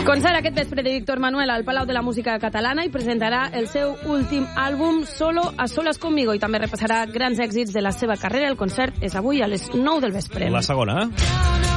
Concert aquest vespre de Víctor Manuel al Palau de la Música Catalana i presentarà el seu últim àlbum Solo a solas conmigo i també repassarà grans èxits de la seva carrera. El concert és avui a les 9 del vespre. La segona, eh?